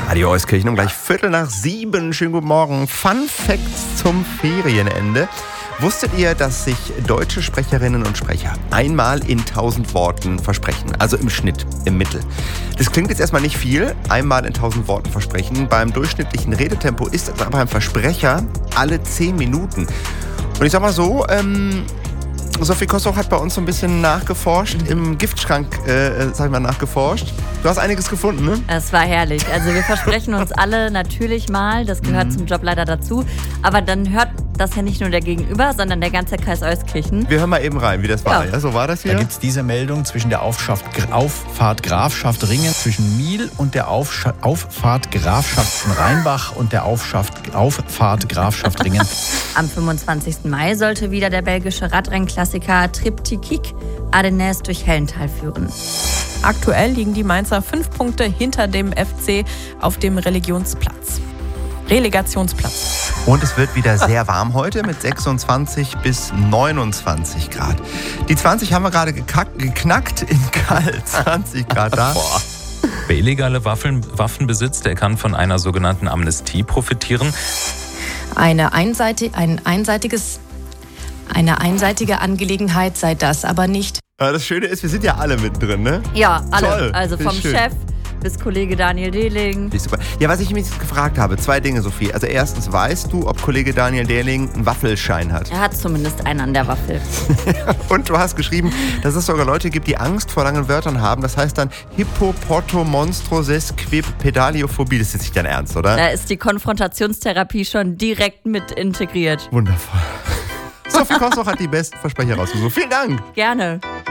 Radio Euskirchen um gleich 6:15. Schönen guten Morgen. Fun Facts zum Ferienende. Wusstet ihr, dass sich deutsche Sprecherinnen und Sprecher einmal in 1000 Worten versprechen? Also im Schnitt, im Mittel. Das klingt jetzt erstmal nicht viel, einmal in 1000 Worten versprechen. Beim durchschnittlichen Redetempo ist es aber ein Versprecher alle 10 Minuten. Und ich sag mal so, Sophie Kossoch hat bei uns so ein bisschen nachgeforscht, im Giftschrank, nachgeforscht. Du hast einiges gefunden, ne? Es war herrlich. Also wir versprechen uns alle natürlich mal, das gehört zum Job leider dazu, aber dann hört das ja nicht nur der Gegenüber, sondern der ganze Kreis Euskirchen. Wir hören mal eben rein, wie das war. Ja, so war das hier. Da gibt es diese Meldung zwischen der Auffahrt Grafschaft Ringen, zwischen Miel und der Auffahrt Grafschaft Rheinbach und der Auffahrt Grafschaft Ringen. Am 25. Mai sollte wieder der belgische Radrennklassiker Triptychik Ardennes durch Hellental führen. Aktuell liegen die Mainzer 5 Punkte hinter dem FC auf dem Relegationsplatz. Und es wird wieder sehr warm heute mit 26 bis 29 Grad. Die 20 haben wir gerade geknackt, in kalt 20 Grad da. Boah. Wer illegale Waffen besitzt, der kann von einer sogenannten Amnestie profitieren. Eine einseitige Angelegenheit sei das aber nicht. Aber das Schöne ist, wir sind ja alle mit drin, ne? Ja, alle. Toll. Also vom Chef bis Kollege Daniel Dehling. Super. Ja, was ich mich jetzt gefragt habe, 2 Dinge, Sophie. Also erstens, weißt du, ob Kollege Daniel Dehling einen Waffelschein hat? Er hat zumindest einen an der Waffel. Und du hast geschrieben, dass es sogar Leute gibt, die Angst vor langen Wörtern haben. Das heißt dann Hippopotomonstrosesquipedaliophobie. Das ist nicht dein Ernst, oder? Da ist die Konfrontationstherapie schon direkt mit integriert. Wundervoll. Sophie Kossoch hat die besten Versprecher rausgesucht. Vielen Dank. Gerne.